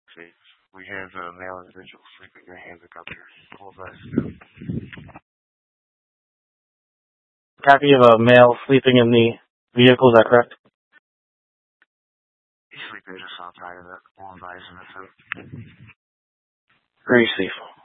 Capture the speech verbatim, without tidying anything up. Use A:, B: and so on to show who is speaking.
A: See, we have a male individual sleeping. Your hands are up here. Hold on.
B: Copy of a male sleeping in the vehicle, is that correct?
A: He's sleeping just outside of it. All advising us.
B: Very safe.